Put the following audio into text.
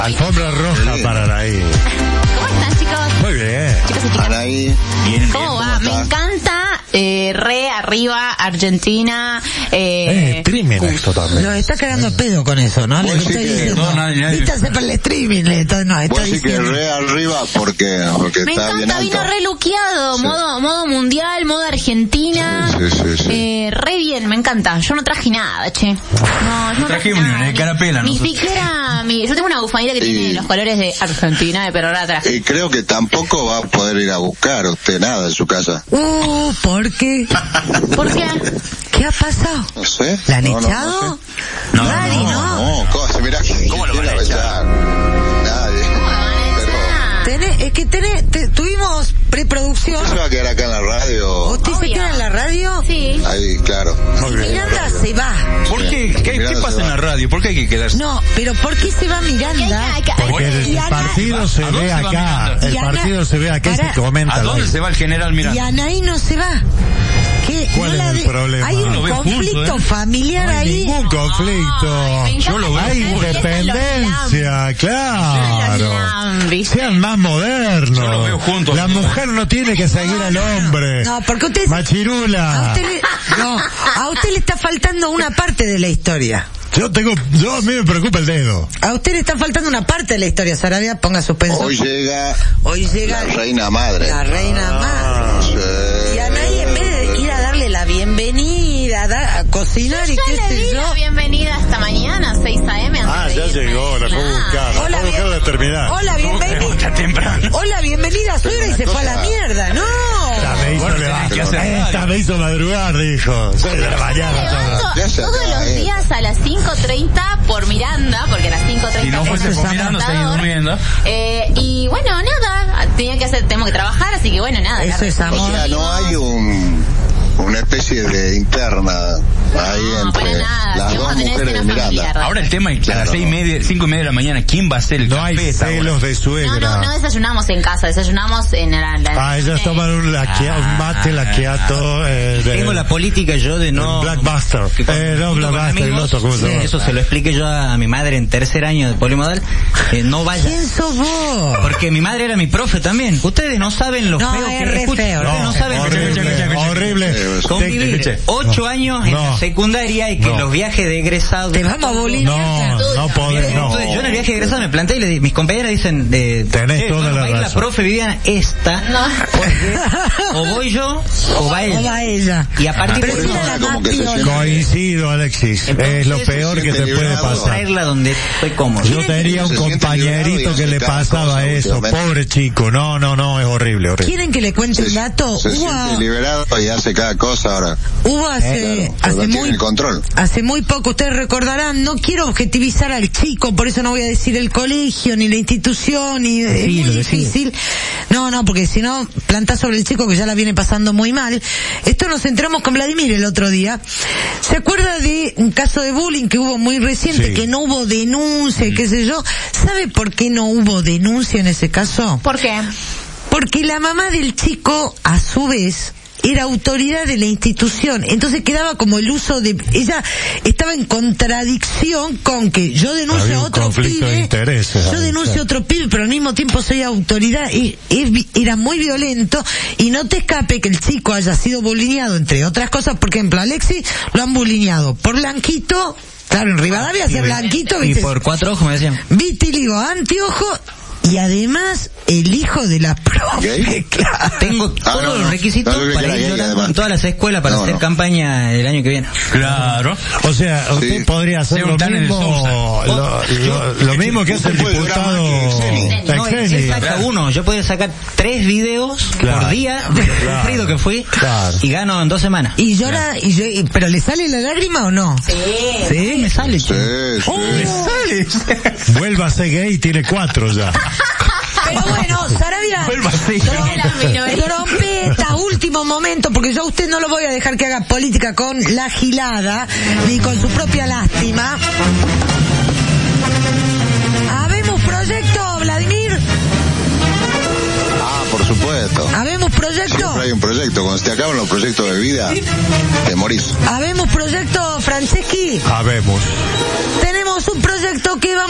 Alfombra roja para Anaí. ¿Cómo están, chicos? Muy bien. Chicos y chicas. Anaí. ¿Cómo va? Me encanta. Re arriba, Argentina. Streaming esto también. Lo está cagando a pedo con eso, ¿no? Le estoy diciendo. Vístase para el streaming. No, está sí que re arriba porque me está bien encanta, alto. vino re luqueado, Sí. modo mundial, modo Argentina. Sí. Re bien, me encanta. Yo no traje nada, che. No traje nada. una carapela, Ni ¿no? siquiera yo tengo una bufandita que tiene los colores de Argentina, pero ahora la traje. Y creo que tampoco va a poder ir a buscar usted nada en su casa. ¿Por qué? ¿Por qué? ¿Qué ha pasado? No sé. ¿La han No, echado? No, Nadie, ¿no? ¿Cómo se mirá? ¿Cómo lo van a echar? Nadie. Tuvimos preproducción. ¿Usted se va a quedar acá en la radio? ¿Usted se Obvio. queda en la radio? Sí. Ahí, claro. Muy bien. Miranda se va. ¿Por qué? ¿Qué Miranda pasa se en va. la radio? ¿Por qué hay que quedarse? No, pero ¿por qué se va Miranda? Porque el partido se ¿A dónde ve se va acá. Miranda? El Y Ana- partido se ve acá y Pará. se comenta. ¿A dónde live. se va el general Y Miranda? Anaí no se va. ¿Qué? ¿Cuál es el problema? Hay Yo un lo veo conflicto junto, familiar No hay ahí. ningún conflicto. Ay, me Yo lo veo. Hay independencia, claro. Sean más Yo lo veo modernos. juntos. La mujer no tiene que seguir al hombre. No, porque usted... Machirula. A usted le está faltando una parte de la historia. A mí me preocupa el dedo. A usted le está faltando una parte de la historia, Sarabia, ponga suspenso. Hoy llega llega la reina madre. la reina madre. Sí. Y Anaí, en vez de ir a darle la bienvenida, a cocinar y Ya qué le sé di la yo. bienvenida esta mañana, 6 a.m. antes de irme. La fue a buscar. Hola, La fue a buscar de terminar. Hola, bienvenida. Está temprano. Hola, bienvenida, suegra, y se fue a la mierda, ¿no? Esta me hizo madrugar, dijo. 6 de la mañana. Levanto Ya se todos acaba, los días a las 5:30 por Miranda, porque a las 5:30 Si no fuese es por Miranda, estaría durmiendo. y bueno, nada, tenemos que trabajar, así que bueno, nada. Eso es O amor. sea, no hay una especie de interna ahí No, para entre nada, las si dos vamos a tener mujeres de escena Miranda. familiar. Ahora el tema es que a las Claro. 5:30 de la mañana, ¿quién va a hacer el No hay café esa hora? celos de suegra. No desayunamos en casa, desayunamos en la Ellas toman un mate laqueato. Tengo la política yo de no... Blackbuster. que cuando No, junto con Blackbuster, el amigos, otro, ¿cómo se llama? eso se lo expliqué yo a mi madre en tercer año de polimodal, no vaya. ¿Quién sos vos? Porque mi madre era mi profe también. Ustedes no saben lo No, feo es que re escuchan. feo. Ustedes no saben. Horrible. Convivir 8 años en la secundaria y que No. los viajes de egresados... Te vamos a bolinear. No podés, no. Entonces, yo en el viaje de egresado me planteé y le dije, mis compañeras dicen, Tenés toda la va a ir la razón. profe Viviana esta, porque o voy yo o va ella. O va ella. Y a partir Pero de si eso, era la como más que se piola. siente- Coincido, Alexis. Es lo peor que te puede liberado. pasar. traerla donde estoy cómodo. Yo tenía un Se siente compañerito liberado y que le hace cada pasaba cosa eso. últimamente. Pobre chico. No, es horrible. ¿Quieren que le cuente un dato? Se siente liberado y hace cada cosa ahora. Hubo hace Pero tiene muy el control. hace muy poco, ustedes recordarán, no quiero objetivizar al chico, por eso no voy a decir el colegio, ni la institución, ni es muy difícil. No, porque si no, plantás sobre el chico que ya la viene pasando muy mal. Esto nos enteramos con Vladimir el otro día. ¿Se acuerda de un caso de bullying que hubo muy reciente, Sí. que no hubo denuncia, y qué sé yo? ¿Sabe por qué no hubo denuncia en ese caso? ¿Por qué? Porque la mamá del chico, a su vez, era autoridad de la institución, entonces quedaba como el uso de... Ella estaba en contradicción con que yo denuncio Había a un otro conflicto de pibe, intereses, yo ahí, denuncio a claro. otro pibe, pero al mismo tiempo soy autoridad, y era muy violento, y no te escape que el chico haya sido bulineado, entre otras cosas. Por ejemplo, a Alexis lo han bulineado por blanquito, claro, en Rivadavia hace blanquito, Y ¿viste? por 4 ojos me decían. Vitiligo, anteojo, y además el hijo de la profe, ¿Gay? claro. Tengo todos no, los requisitos no, yo para creí que ir era gay, llorando además. en todas las escuelas para No, hacer no. campaña el año que viene. Claro. O sea, usted Sí. podría hacer Sea lo un tan en el mismo, lo mismo que hace el puede durar diputado más que Xeni. No, él Xeni. saca uno. Yo puedo sacar 3 videos Claro. por día de lo sufrido que fui Claro. y gano en 2 semanas. Y llora, pero ¿le sale la lágrima o no? Sí, me sale. Sí, sí. Vuélvase gay y tiene 4 ya. Pero bueno, Sarabia, trompeta, último momento, porque yo a usted no lo voy a dejar que haga política con la gilada, ni con su propia lástima. ¿Habemos proyecto, Vladimir? Por supuesto. ¿Habemos proyecto? Siempre hay un proyecto. Cuando se te acaban los proyectos de vida, te morís. ¿Habemos proyecto, Franceschi? Habemos. Tenemos un proyecto que vamos